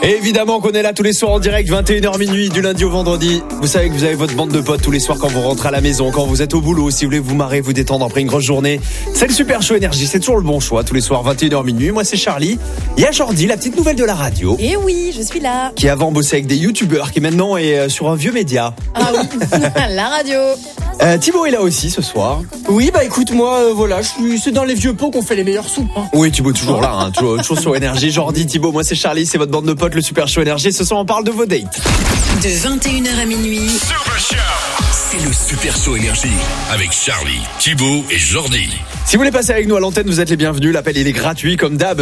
Et évidemment qu'on est là tous les soirs en direct, 21h minuit, du lundi au vendredi. Vous savez que vous avez votre bande de potes tous les soirs quand vous rentrez à la maison, quand vous êtes au boulot, si vous voulez vous marrer, vous détendre après une grosse journée. C'est le Super Show Énergie, c'est toujours le bon choix, tous les soirs, 21h minuit. Moi c'est Charlie, il y a Jordi, la petite nouvelle de la radio. Et oui, je suis là. Qui avant bossait avec des youtubeurs, qui maintenant est sur un vieux média. Ah oui, la radio. Thibaut est là aussi ce soir. Oui, bah écoute, moi, voilà, c'est dans les vieux pots qu'on fait les meilleures soupes. Hein. Oui, Thibaut toujours là, hein, toujours sur Énergie. Jordi, Thibaut, moi c'est Charlie, c'est votre bande de potes, le Super Show Énergie. Ce soir on parle de vos dates. De 21h à minuit, C'est le Super Show Énergie avec Charlie, Thibaut et Jordi. Si vous voulez passer avec nous à l'antenne, vous êtes les bienvenus. L'appel il est gratuit comme d'hab,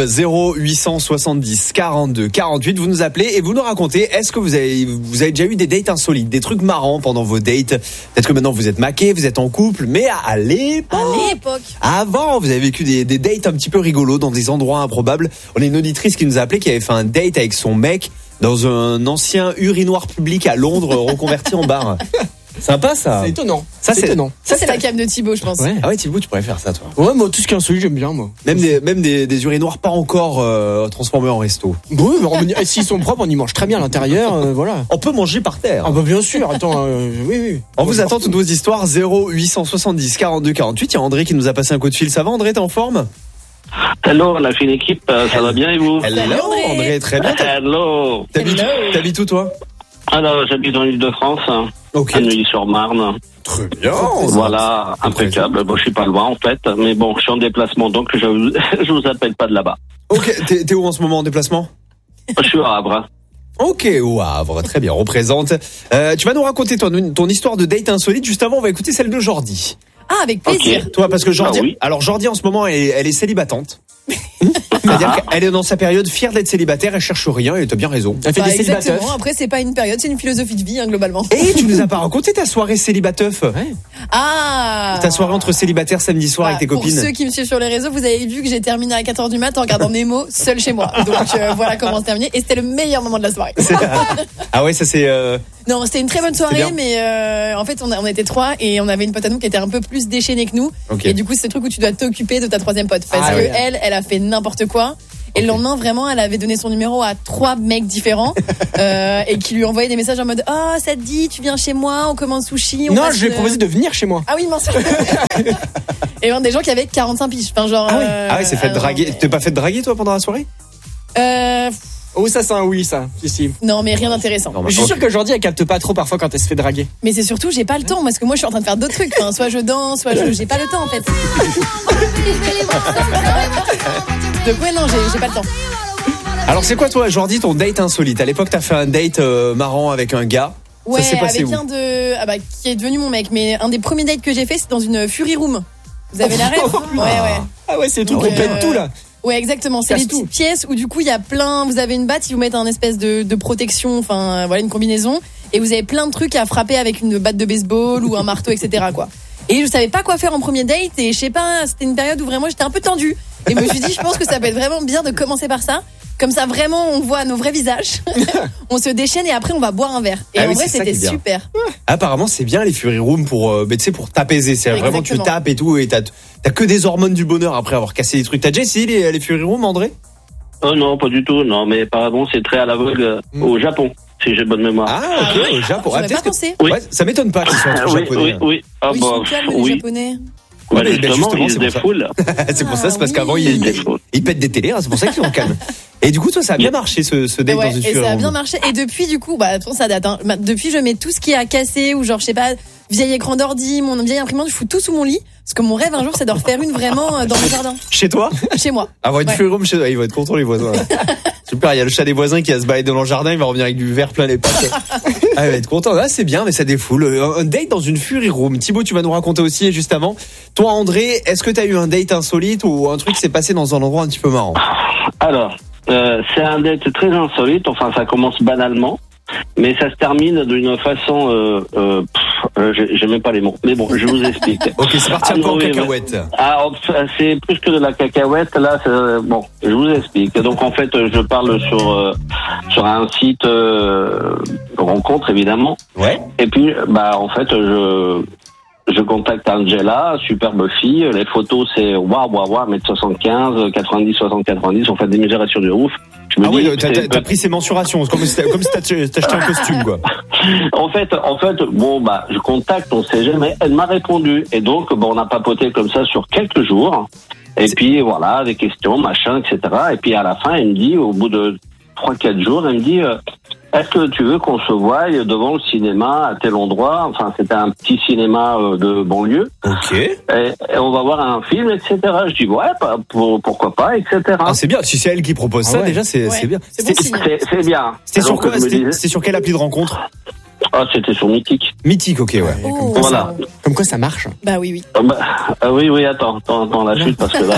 0870 42 48. Vous nous appelez et vous nous racontez, est-ce que vous avez déjà eu des dates insolites, des trucs marrants pendant vos dates? Peut-être que maintenant vous êtes maqués, vous êtes en couple, mais à l'époque, avant, vous avez vécu des dates un petit peu rigolos dans des endroits improbables. On a une auditrice qui nous a appelé, qui avait fait un date avec son mec dans un ancien urinoir public à Londres reconverti en bar. Sympa ça. C'est étonnant. Ça, c'est étonnant. Ça, c'est la cam de Thibaut, je pense. Ouais. Ah ouais, Thibaut, tu pourrais faire ça, toi. Ouais, moi, tout ce qui est insolite, j'aime bien, moi. Même des urinoirs pas encore transformés en resto. Oui, mais s'ils sont propres, on y mange très bien à l'intérieur, voilà. On peut manger par terre. Ah bah bien sûr, attends, oui. On vous attend toutes vos histoires, 0870 42 48. Il y a André qui nous a passé un coup de fil. Ça va, André, t'es en forme? Hello, on a fait une équipe, ça va bien et vous? Hello, André, très bien. Hello. T'habites où, toi? Alors, j'habite dans l'île de France, Ok. à Neuilly-sur-Marne. Très bien. Voilà, impeccable. Bon, je suis pas loin en fait, mais bon, je suis en déplacement, donc je vous appelle pas de là-bas. Ok, t'es où en ce moment en déplacement? Je suis à Havre. Ok, au Havre, très bien, représente. Tu vas nous raconter ton histoire de date insolite. Juste avant, on va écouter celle de Jordi. Ah, avec plaisir. Ok. Toi, parce que Jordi, Ah oui. alors Jordi en ce moment, elle est célibatante. C'est-à-dire qu'elle est dans sa période fière d'être célibataire, elle cherche rien, et t'as bien raison. Elle fait des célibataires. Exactement. Après, c'est pas une période, c'est une philosophie de vie, globalement. Et tu nous as pas raconté ta soirée célibateuf? Ah. Ta soirée entre célibataires samedi soir avec tes copines? Pour ceux qui me suivent sur les réseaux, vous avez vu que j'ai terminé à 4h du mat en regardant Nemo seul chez moi. Donc voilà comment c'est terminé. Et c'était le meilleur moment de la soirée. Ah ouais, ça c'est... Non, c'était une très bonne soirée, bien. mais en fait, on était 3 et on avait une pote à nous qui était un peu plus déchaînée que nous. Ok. Et du coup, c'est le truc où tu dois t'occuper de ta troisième pote. Parce Ah que ouais. elle a fait n'importe quoi. Et le lendemain, vraiment, elle avait donné son numéro à 3 mecs différents et qui lui envoyaient des messages en mode « Oh, ça te dit, tu viens chez moi, on commande sushi, on Non, passe, je lui ai proposé de venir chez moi. Ah oui, mince. Et ben, des gens qui avaient 45 piges. Enfin, genre. Ah ouais, c'est fait alors, draguer. T'es pas fait draguer toi pendant la soirée? Oh, ça, c'est un oui, ça. Si. Non, mais rien d'intéressant. Non, Je suis sûr qu'aujourd'hui, elle capte pas trop parfois quand elle se fait draguer. Mais c'est surtout, j'ai pas le temps, parce que moi, je suis en train de faire d'autres trucs. Enfin, soit je danse, soit j'ai pas le temps, en fait. Donc, ouais, non, j'ai pas le temps. Alors c'est quoi toi, Jordi, ton date insolite? À l'époque, t'as fait un date marrant avec un gars. Ouais, Ça s'est passé avec où? un de. Ah bah, qui est devenu mon mec. Mais un des premiers dates que j'ai fait, c'est dans une Fury Room. Vous avez la rêve? Ouais. Ah ouais, c'est le truc Ouais. qui pète tout, là. Ouais, exactement. C'est Casse les petites pièces où du coup il y a plein. Vous avez une batte, ils vous mettent un espèce de protection, enfin voilà une combinaison, et vous avez plein de trucs à frapper avec une batte de baseball ou un marteau, etc. quoi. Et je savais pas quoi faire en premier date et je sais pas, c'était une période où vraiment j'étais un peu tendue. Et je me suis dit, je pense que ça peut être vraiment bien de commencer par ça. Comme ça, vraiment, on voit nos vrais visages. On se déchaîne et après, on va boire un verre. Et Ah en oui, vrai, c'est ça qui c'était est bien. super. Apparemment, c'est bien les Fury Room pour, tu sais, pour t'apaiser. C'est vraiment tu Exactement. tapes et tout et t'as que des hormones du bonheur après avoir cassé des trucs. T'as déjà essayé les Fury Room, André? Oh non, pas du tout, non, mais apparemment c'est très à la vogue au Japon, si j'ai bonne mémoire. Ah ok, au Japon. J'aurais pas peut-être que- pensé. Oui. Ouais, ça m'étonne pas qu'ils soient trop oui, japonais. oui. Ah Oui, ils bah, sont calmes, les oui. Japonais. Ouais, Ouais, mais justement, ils se c'est pour ça. défoulent. C'est pour ça, c'est parce oui. qu'avant Ils se défoulent. ils pètent des télés, hein, c'est pour ça qu'ils sont calmes. Et du coup, toi, ça a bien marché ce date Ouais, dans une et Fury ça a Room. bien marché. Et depuis, du coup, bah, ça date. Hein. Depuis, je mets tout ce qui est à casser ou genre, je sais pas, vieil écran d'ordi, mon vieille imprimante, je fous tout sous mon lit. Parce que mon rêve un jour, c'est de refaire une vraiment dans le jardin, Chez toi? chez moi. Avoir une Ouais. Fury Room chez toi, ils vont être contents les voisins. Super, il y a le chat des voisins qui va se balader dans le jardin, il va revenir avec du verre plein les pattes. Ah, il va être content. Ah, c'est bien, mais ça défoule. Un date dans une Fury Room. Thibaut, tu vas nous raconter aussi juste avant. Toi, André, est-ce que t'as eu un date insolite ou un truc qui s'est passé dans un endroit un petit peu marrant? Alors, c'est un date très insolite, enfin ça commence banalement, mais ça se termine d'une façon, j'ai même pas les mots, mais bon, je vous explique. Ok, c'est parti un peu en oui, cacahuète. Ah, c'est plus que de la cacahuète, là, bon, je vous explique. Donc en fait, je parle sur un site de rencontre, évidemment, Ouais. et puis, bah en fait, Je contacte Angela, superbe fille. Les photos, c'est waouh, 1m75, 90, 60, 90. On fait des mesurations de ouf. Je me dis, t'as pris ses mensurations, comme si t'as acheté un costume, quoi. En fait, je contacte, on sait jamais. Elle m'a répondu. Et donc, on a papoté comme ça sur quelques jours. Et puis, voilà, des questions, machin, etc. Et puis, à la fin, elle me dit, au bout de 3-4 jours, elle me dit, est-ce que tu veux qu'on se voie devant le cinéma à tel endroit? Enfin, c'était un petit cinéma de banlieue. Ok. Et on va voir un film, etc. Je dis, ouais, pourquoi pas, etc. Ah, c'est bien. Si c'est elle qui propose ça, déjà, c'est bien. C'est bien. C'était sur quoi? C'était sur quelle appli de rencontre? Ah, c'était sur Mythique. Mythique, ok, ouais. Oh, Voilà. Comme quoi ça marche. Bah oui. Oui, attends, la chute, parce que là...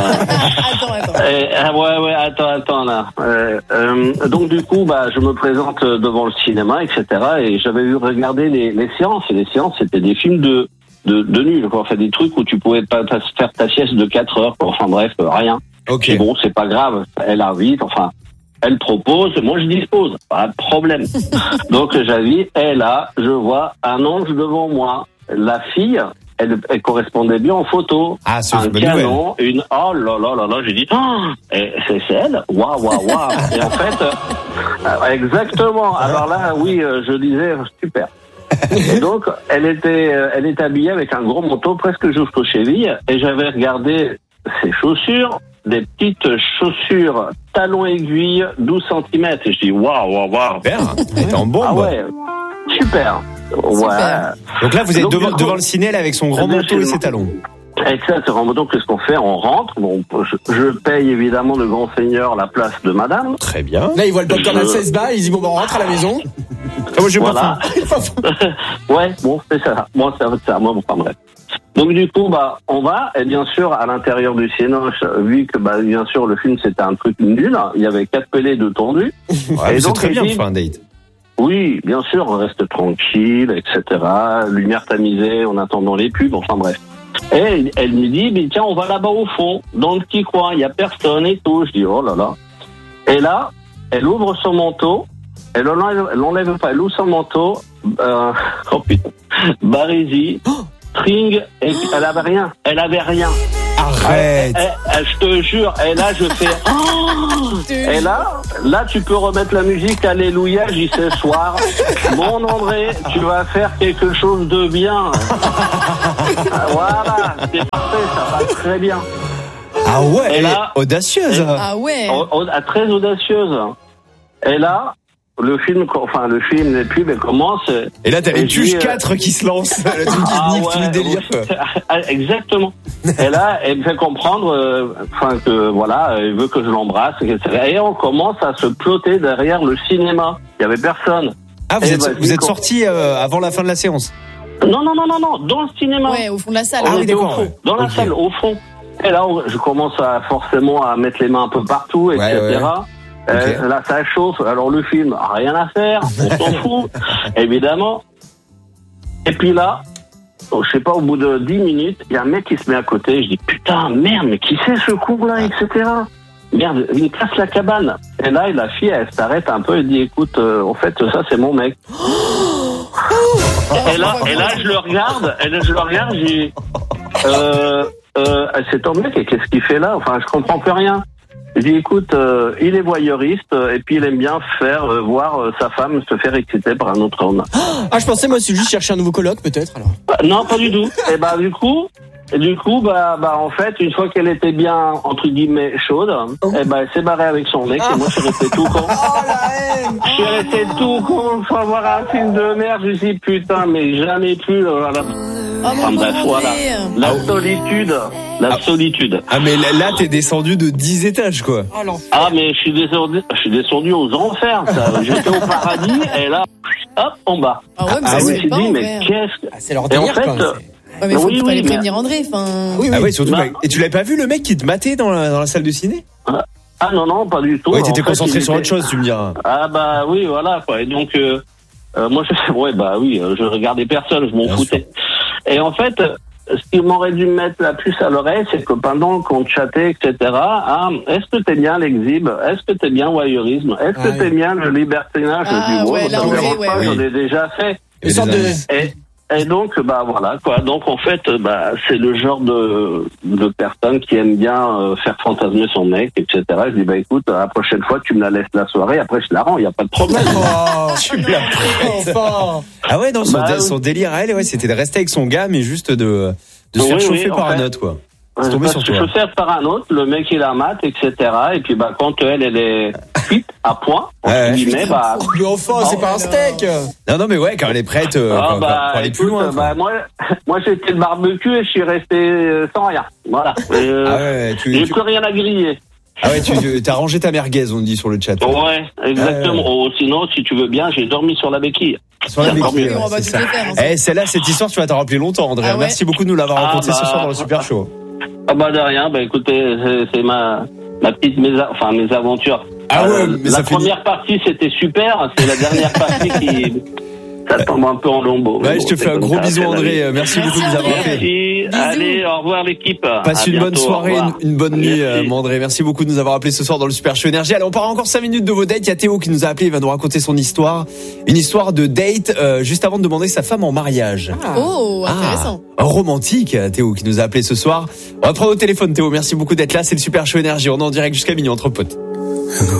Attends. Attends, là. Donc, du coup, je me présente devant le cinéma, etc. Et j'avais vu regarder les séances. Et les séances, c'était des films de nuls, quoi. Enfin, des trucs où tu pouvais pas faire ta sieste de 4 heures, quoi. Enfin, bref, rien. Ok. Et bon, c'est pas grave. Elle invite, enfin... Elle propose, moi je dispose, pas de problème. Donc j'invite, et là, je vois un ange devant moi. La fille, elle correspondait bien en photo. Ah, c'est un une bonne canon, oh là, j'ai dit, c'est elle, waouh. Et en fait, exactement. Alors là, oui, je disais, super. Et donc, elle était habillée avec un gros manteau presque jusqu'aux chevilles, et j'avais regardé ses chaussures, des petites chaussures talons aiguilles 12 cm. Et je dis waouh. Super. Elle était en bombe. Ah ouais. Super. Ouais. Donc là, vous êtes devant le ciné avec son grand manteau et ses talons. Exactement. Donc, qu'est-ce qu'on fait? On rentre. Bon, je paye évidemment le grand seigneur la place de madame. Très bien. Là, il voit le popcorn à 16 balles, il dit, on rentre à la maison. Ah, moi, j'ai voilà. pas faim. Ouais, bon, c'est ça. Moi, c'est ça. Moi, enfin, bref. Donc du coup, on va, et bien sûr, à l'intérieur du Cinoche, vu que, bien sûr, le film, c'était un truc nul, il y avait 4 pelés de tondus. Ouais, c'est très bien pour faire un date. Oui, bien sûr, on reste tranquille, etc. Lumière tamisée en attendant les pubs, enfin bref. Et elle me dit, tiens, on va là-bas au fond, dans le petit coin, il y a personne et tout. Je dis, oh là là. Et là, elle ouvre son manteau, elle l'enlève pas, elle ouvre son manteau, oh putain, Barésie, string, et elle avait rien. Arrête. Je te jure, et là je fais et là tu peux remettre la musique Alléluia, j'y sais soir. Mon André, tu vas faire quelque chose de bien. Voilà, c'est parfait, ça va très bien. Ah ouais, et elle là, est audacieuse. Ah ouais. Très audacieuse. Et là, le film, les pubs, elle commence. Et là, t'as les Tuches 4 qui se lancent. Le truc qui nique tout le délire. Exactement. Et là, elle me fait comprendre, que voilà, elle veut que je l'embrasse, etc. Et on commence à se ploter derrière le cinéma. Il y avait personne. Ah, vous êtes sortis avant la fin de la séance? Non, dans le cinéma. Ouais, au fond de la salle. Ah oui, d'accord. Dans la salle, au fond. Et là, je commence forcément à mettre les mains un peu partout, etc. Ouais. Okay. Là, ça chauffe. Alors, le film, rien à faire. On s'en fout, évidemment. Et puis là, je sais pas, au bout de 10 minutes, il y a un mec qui se met à côté. Je dis, putain, merde, mais qui c'est ce con-là, etc. Merde, il casse la cabane. Et là, la fille, elle s'arrête un peu et dit, écoute, en fait, ça, c'est mon mec. Et là, je le regarde, je dis, c'est ton mec, et qu'est-ce qu'il fait là? Enfin, je comprends plus rien. Je dis, écoute, il est voyeuriste, et puis il aime bien faire voir sa femme se faire exciter par un autre homme. Ah, je pensais, moi, c'est juste chercher un nouveau coloc, peut-être, alors. Non, pas du tout. Et du coup, en fait, une fois qu'elle était bien, entre guillemets, chaude, elle s'est barrée avec son mec, et moi, je suis resté tout con. Oh, la haine! Je suis resté tout con, sans voir un film de merde, je me suis dit, putain, mais jamais plus, voilà. Voilà. La solitude. Ah, mais là, t'es descendu de 10 étages, quoi. Ah, mais je suis descendu aux enfers, ça. J'étais au paradis, et là, hop, en bas. Ah ouais, mais je me suis dit, mais qu'est-ce que... c'est leur délire, en fait, ouais, mais faut pas les prévenir André, Oui. Ah ouais, surtout. Et tu l'avais pas vu, le mec qui te matait dans la salle de ciné? Ah non, pas du tout. Ouais, t'étais concentré sur autre chose, tu me diras. Ah oui, voilà, quoi. Et donc, moi, je regardais personne, je m'en foutais. Et en fait, ce qui m'aurait dû me mettre la puce à l'oreille, c'est que pendant qu'on chattait, etc., est-ce que t'es bien l'exhibe? Est-ce que t'es bien voyeurisme? Est-ce que t'es bien le libertinage? J'en ai déjà fait. Et donc, voilà, quoi. Donc, en fait, c'est le genre de personne qui aime bien faire fantasmer son mec, etc. Je dis, écoute, la prochaine fois, tu me la laisses la soirée, après, je la rends, il n'y a pas de problème. Tu me la prêtes. Ah ouais, non, son délire à elle, c'était de rester avec son gars, mais juste de se faire chauffer par un autre, quoi. C'est tombé sur toi. Je faire par un autre, le mec il la mate, etc. Et puis quand elle est cuite à point, entre guillemets, Mais enfin, c'est pas un steak. Non, mais ouais, quand elle est prête pour aller plus loin. Moi j'étais le barbecue et je suis resté sans rien. Voilà. J'ai plus rien à griller. Ah ouais, t'as rangé ta merguez, on dit sur le chat. Ouais, exactement. Sinon, si tu veux bien, j'ai dormi sur la béquille. Sur la béquille, c'est ça. Celle-là, cette histoire, tu vas t'en rappeler longtemps, André. Merci beaucoup de nous l'avoir raconté ce soir dans le Super Show. De rien. Écoutez, c'est ma petite mes aventures. Mais la première partie, c'était super. C'est la dernière partie qui... Ça tombe un peu en lambeaux. Ouais, je te fais un gros bisou, André. Merci beaucoup de nous avoir fait. Merci. Allez, au revoir l'équipe. Passe une bonne soirée, une bonne nuit, André. Merci beaucoup de nous avoir appelé ce soir dans le Super Show Énergie. Allez, on part encore 5 minutes de vos dates. Il y a Théo qui nous a appelé. Il va nous raconter son histoire. Une histoire de date, juste avant de demander sa femme en mariage. Oh, intéressant. Romantique, Théo qui nous a appelé ce soir. On va prendre au téléphone, Théo. Merci beaucoup d'être là. C'est le Super Show Énergie. On est en direct jusqu'à minuit entre potes.